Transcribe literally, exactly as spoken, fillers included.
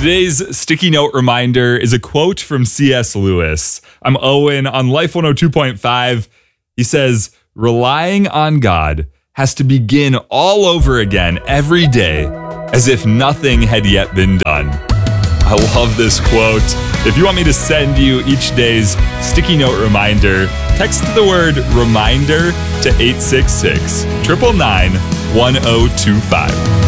Today's sticky note reminder is a quote from C S Lewis. I'm Owen on Life one oh two point five. He says, relying on God has to begin all over again every day as if nothing had yet been done. I love this quote. If you want me to send you each day's sticky note reminder, text the word reminder to eight six six, nine nine nine, one oh two five.